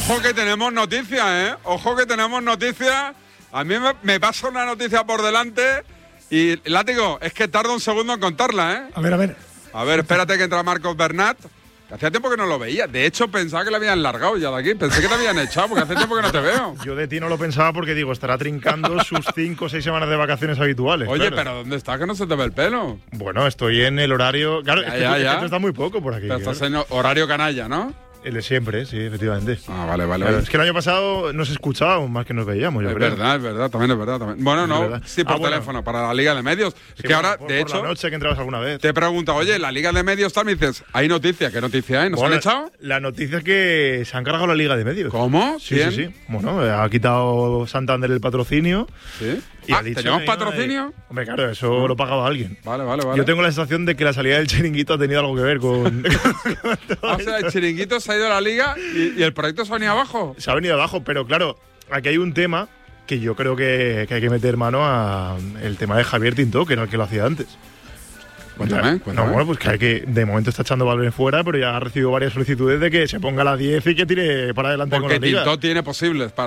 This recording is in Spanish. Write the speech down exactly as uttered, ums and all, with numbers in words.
Ojo que tenemos noticias, ¿eh? Ojo que tenemos noticias. A mí me, me pasa una noticia por delante y, Látigo, es que tarda un segundo en contarla, ¿eh? A ver, a ver. A ver, espérate que entra Marcos Bernat. Hacía tiempo que no lo veía. De hecho, pensaba que le habían largado ya de aquí. Pensé que te habían echado porque hace tiempo que no te veo. Yo de ti no lo pensaba porque digo, estará trincando sus cinco o seis semanas de vacaciones habituales. Oye, claro. pero ¿dónde estás que no se te ve el pelo? Bueno, estoy en el horario. Claro, Ya, es que, ya, tú, ya. es que tú estás muy poco por aquí. Pero estás claro. en horario canalla, ¿no? El de siempre, sí, efectivamente. Ah, vale, vale. Claro, vale. es que el año pasado nos escuchábamos más que nos veíamos, yo Es creo. verdad, es verdad, también es verdad. También. Bueno, Es no, verdad. sí por Ah, bueno. teléfono, para la Liga de Medios. Es Sí, que bueno, ahora, por, de por hecho, la noche que entrabas alguna vez. te he preguntado, oye, la Liga de Medios tal, me dices, hay noticia, ¿qué noticia hay? ¿Nos Bueno, han echado? La noticia es que se han cargado la Liga de Medios. ¿Cómo? Sí, ¿Quién? sí, sí. Bueno, ha quitado Santander el patrocinio. ¿Sí? Y Ah, ha dicho ¿tenemos que iban a- patrocinio? Hombre, claro, eso lo pagaba alguien. Vale, vale, vale. Yo tengo la sensación de que la salida del chiringuito ha tenido algo que ver con. con todo Ah, o sea, el esto. chiringuito se ha ido a la Liga y, y el proyecto se ha venido abajo. Se ha venido abajo, pero claro, aquí hay un tema que yo creo que, que hay que meter mano a el tema de Javier Tintó, que era el que lo hacía antes. Cuéntame, No, cuéntame. bueno, pues que hay que, de momento está echando Valverde fuera, pero ya ha recibido varias solicitudes de que se ponga a la diez y que tire para adelante Porque con la liga. Tintó tiene posibles para